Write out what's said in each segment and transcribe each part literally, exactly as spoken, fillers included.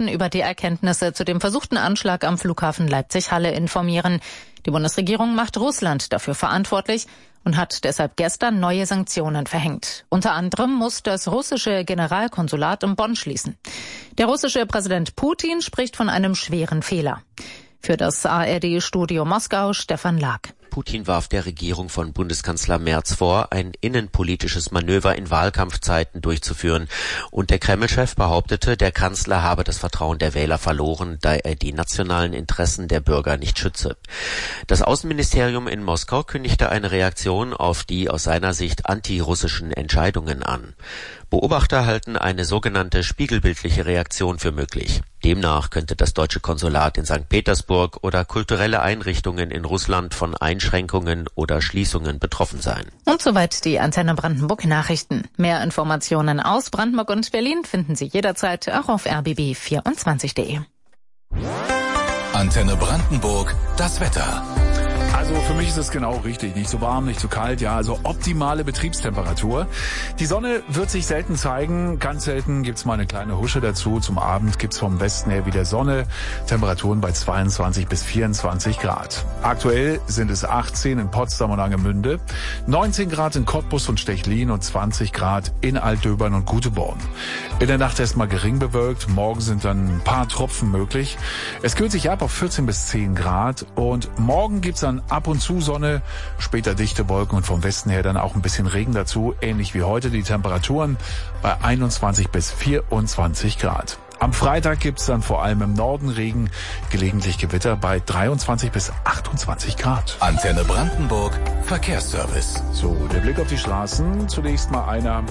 Nachrichten über die Erkenntnisse zu dem versuchten Anschlag am Flughafen Leipzig-Halle informieren. Die Bundesregierung macht Russland dafür verantwortlich und hat deshalb gestern neue Sanktionen verhängt. Unter anderem muss das russische Generalkonsulat in Bonn schließen. Der russische Präsident Putin spricht von einem schweren Fehler. Für das A R D-Studio Moskau Stefan Lag. Putin warf der Regierung von Bundeskanzler Merz vor, ein innenpolitisches Manöver in Wahlkampfzeiten durchzuführen. Und der Kreml-Chef behauptete, der Kanzler habe das Vertrauen der Wähler verloren, da er die nationalen Interessen der Bürger nicht schütze. Das Außenministerium in Moskau kündigte eine Reaktion auf die aus seiner Sicht antirussischen Entscheidungen an. Beobachter halten eine sogenannte spiegelbildliche Reaktion für möglich. Demnach könnte das deutsche Konsulat in Sankt Petersburg oder kulturelle Einrichtungen in Russland von Einschränkungen oder Schließungen betroffen sein. Und soweit die Antenne Brandenburg Nachrichten. Mehr Informationen aus Brandenburg und Berlin finden Sie jederzeit auch auf r b b vierundzwanzig punkt d e. Antenne Brandenburg, das Wetter. Also für mich ist es genau richtig. Nicht zu warm, nicht zu kalt, ja, also optimale Betriebstemperatur. Die Sonne wird sich selten zeigen. Ganz selten gibt's mal eine kleine Husche dazu. Zum Abend gibt's vom Westen her wieder Sonne. Temperaturen bei zweiundzwanzig bis vierundzwanzig Grad. Aktuell sind es achtzehn in Potsdam und Angemünde, neunzehn Grad in Cottbus und Stechlin und zwanzig Grad in Altdöbern und Guteborn. In der Nacht erstmal gering bewölkt. Morgen sind dann ein paar Tropfen möglich. Es kühlt sich ab auf vierzehn bis zehn Grad. Und morgen gibt's dann ab und zu Sonne, später dichte Wolken und vom Westen her dann auch ein bisschen Regen dazu. Ähnlich wie heute die Temperaturen bei einundzwanzig bis vierundzwanzig Grad. Am Freitag gibt's dann vor allem im Norden Regen, gelegentlich Gewitter bei dreiundzwanzig bis achtundzwanzig Grad. Antenne Brandenburg, Verkehrsservice. So, der Blick auf die Straßen. Zunächst mal einer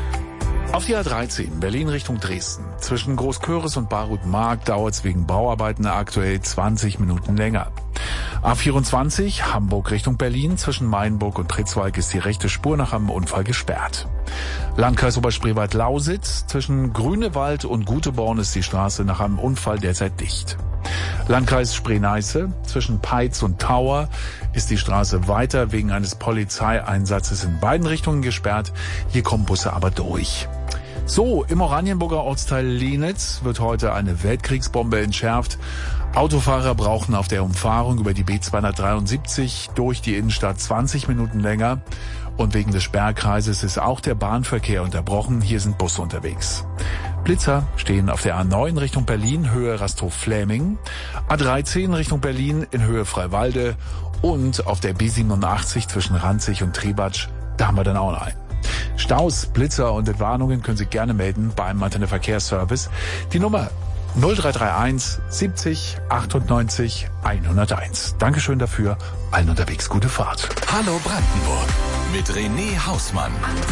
auf die A dreizehn, Berlin Richtung Dresden. Zwischen Großköris und Barut-Mark dauert es wegen Bauarbeiten aktuell zwanzig Minuten länger. A vierundzwanzig, Hamburg Richtung Berlin. Zwischen Mainburg und Pritzwalk ist die rechte Spur nach einem Unfall gesperrt. Landkreis Oberspreewald-Lausitz. Zwischen Grünewald und Guteborn ist die Straße nach einem Unfall derzeit dicht. Landkreis Spree-Neiße. Zwischen Peitz und Tauer ist die Straße weiter wegen eines Polizeieinsatzes in beiden Richtungen gesperrt. Hier kommen Busse aber durch. So, im Oranienburger Ortsteil Lienitz wird heute eine Weltkriegsbombe entschärft. Autofahrer brauchen auf der Umfahrung über die B zweihundertdreiundsiebzig durch die Innenstadt zwanzig Minuten länger. Und wegen des Sperrkreises ist auch der Bahnverkehr unterbrochen. Hier sind Busse unterwegs. Blitzer stehen auf der A neun Richtung Berlin, Höhe Rastow-Fläming, A dreizehn Richtung Berlin in Höhe Freiwalde und auf der B siebenundachtzig zwischen Ranzig und Trebatsch, da haben wir dann auch noch einen. Staus, Blitzer und Entwarnungen können Sie gerne melden beim Antenne Verkehrsservice. Die Nummer null drei drei eins siebzig achtundneunzig hunderteins. Dankeschön dafür. Allen unterwegs gute Fahrt. Hallo Brandenburg mit René Hausmann.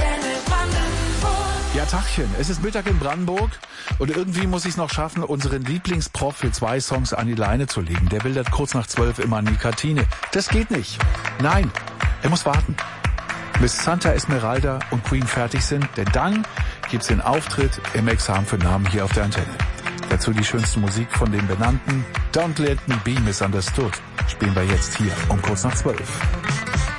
Ja, Tachchen, es ist Mittag in Brandenburg und irgendwie muss ich es noch schaffen, unseren Lieblingsprof für zwei Songs an die Leine zu legen. Der will das kurz nach zwölf immer an die Kantine. Das geht nicht. Nein, er muss warten, bis Santa Esmeralda und Queen fertig sind, denn dann gibt's den Auftritt im Examen für Namen hier auf der Antenne. Dazu die schönste Musik von den Benannten. Don't Let Me Be Misunderstood spielen wir jetzt hier um kurz nach zwölf.